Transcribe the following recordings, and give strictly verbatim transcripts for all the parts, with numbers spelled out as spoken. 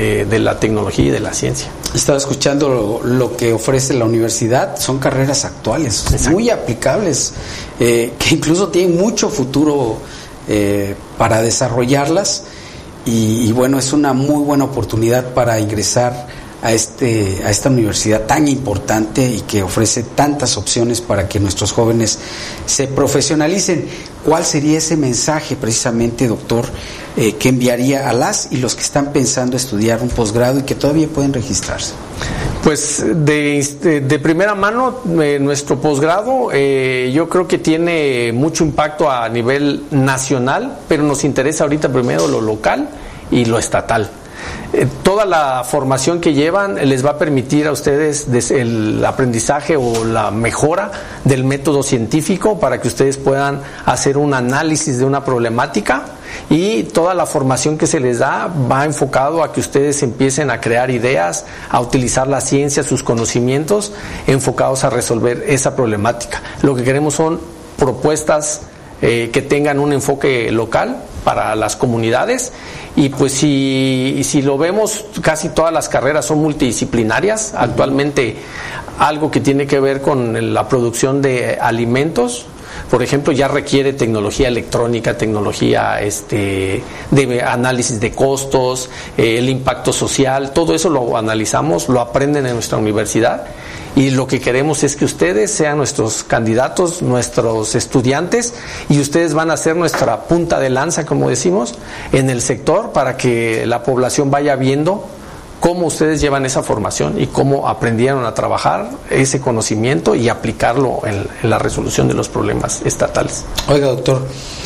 de, de la tecnología y de la ciencia. Estaba escuchando lo, lo que ofrece la universidad, son carreras actuales, exacto, muy aplicables, eh, que incluso tienen mucho futuro eh, para desarrollarlas, y, y bueno, es una muy buena oportunidad para ingresar a este a esta universidad tan importante y que ofrece tantas opciones para que nuestros jóvenes se profesionalicen. ¿Cuál sería ese mensaje precisamente, doctor, eh, que enviaría a las y los que están pensando estudiar un posgrado y que todavía pueden registrarse? Pues de, de primera mano, eh, nuestro posgrado eh, yo creo que tiene mucho impacto a nivel nacional, pero nos interesa ahorita primero lo local y lo estatal. Eh, toda la formación que llevan les va a permitir a ustedes des, el aprendizaje o la mejora del método científico para que ustedes puedan hacer un análisis de una problemática, y toda la formación que se les da va enfocado a que ustedes empiecen a crear ideas, a utilizar la ciencia, sus conocimientos enfocados a resolver esa problemática. Lo que queremos son propuestas eh, que tengan un enfoque local para las comunidades. Y pues si, si lo vemos, casi todas las carreras son multidisciplinarias. Actualmente algo que tiene que ver con la producción de alimentos, por ejemplo, ya requiere tecnología electrónica, tecnología este, de análisis de costos, eh, el impacto social, todo eso lo analizamos, lo aprenden en nuestra universidad, y lo que queremos es que ustedes sean nuestros candidatos, nuestros estudiantes, y ustedes van a ser nuestra punta de lanza, como decimos, en el sector, para que la población vaya viendo cómo ustedes llevan esa formación y cómo aprendieron a trabajar ese conocimiento y aplicarlo en, en la resolución de los problemas estatales. Oiga, doctor,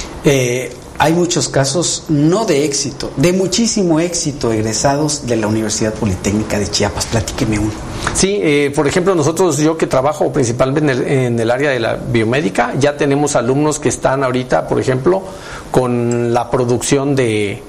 eh, hay muchos casos no de éxito, de muchísimo éxito, egresados de la Universidad Politécnica de Chiapas. Platíqueme uno. Sí, eh, por ejemplo, nosotros, yo que trabajo principalmente en el, en el área de la biomédica, ya tenemos alumnos que están ahorita, por ejemplo, con la producción de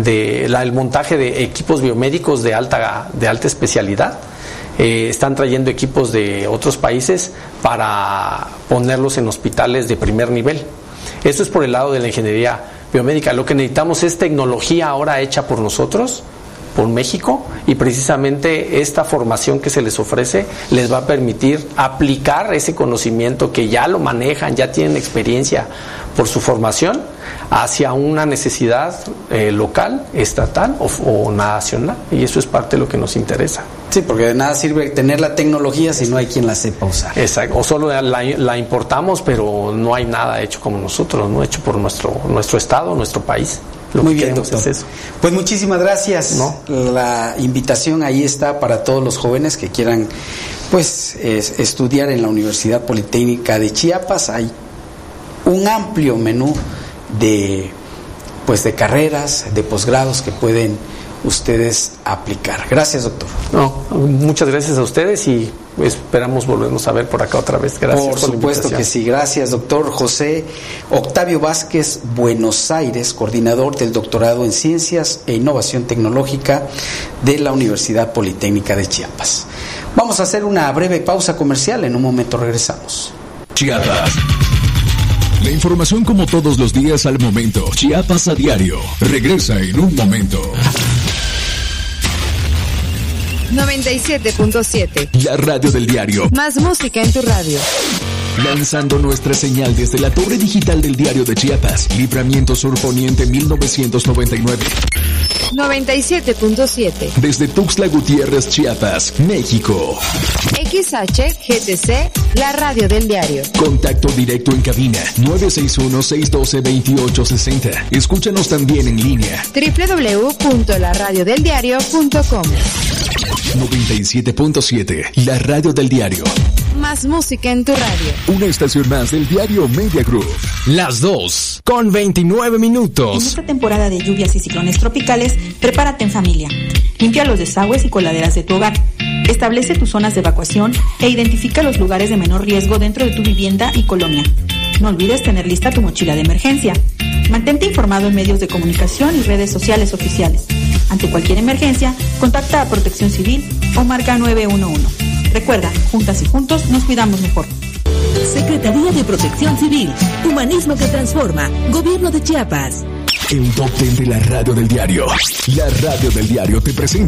de la, el montaje de equipos biomédicos de alta de alta especialidad. Eh, están trayendo equipos de otros países para ponerlos en hospitales de primer nivel. Esto es por el lado de la ingeniería biomédica. Lo que necesitamos es tecnología ahora hecha por nosotros, por México, y precisamente esta formación que se les ofrece les va a permitir aplicar ese conocimiento que ya lo manejan, ya tienen experiencia por su formación, hacia una necesidad eh, local, estatal o, o nacional, y eso es parte de lo que nos interesa. Sí, porque de nada sirve tener la tecnología si no hay quien la sepa usar. Exacto, o solo la, la importamos, pero no hay nada hecho como nosotros, no hecho por nuestro nuestro estado, nuestro país. Lo Muy que bien, doctor. Es eso. Pues muchísimas gracias. ¿No? La invitación ahí está para todos los jóvenes que quieran, pues, es, estudiar en la Universidad Politécnica de Chiapas. Hay un amplio menú de, pues, de carreras, de posgrados que pueden ustedes aplicar. Gracias, doctor. No, muchas gracias a ustedes y esperamos volvernos a ver por acá otra vez. Gracias. Por supuesto que sí. Gracias, doctor José Octavio Vázquez Buenos Aires, coordinador del doctorado en Ciencias e Innovación Tecnológica de la Universidad Politécnica de Chiapas. Vamos a hacer una breve pausa comercial. En un momento regresamos. Chiapas. La información como todos los días al momento. Chiapas a diario. Regresa en un momento. noventa y siete punto siete. La radio del diario. Más música en tu radio. Lanzando nuestra señal desde la torre digital del Diario de Chiapas. Libramiento Sur Poniente mil novecientos noventa y nueve. noventa y siete punto siete. Desde Tuxtla Gutiérrez, Chiapas, México. X H G T C, la radio del diario. Contacto directo en cabina nueve seis uno, seis uno dos, dos ocho seis cero. Escúchanos también en línea doble u doble u doble u punto la radio del diario punto com. noventa y siete punto siete, la radio del diario. Más música en tu radio. Una estación más del diario Media Group. Las dos, con veintinueve minutos. En esta temporada de lluvias y ciclones tropicales, prepárate en familia. Limpia los desagües y coladeras de tu hogar. Establece tus zonas de evacuación e identifica los lugares de menor riesgo dentro de tu vivienda y colonia. No olvides tener lista tu mochila de emergencia. Mantente informado en medios de comunicación y redes sociales oficiales. Ante cualquier emergencia, contacta a Protección Civil o marca nueve uno uno. Recuerda, juntas y juntos nos cuidamos mejor. Secretaría de Protección Civil, humanismo que transforma, Gobierno de Chiapas. El top ten de la radio del diario. La radio del diario te presenta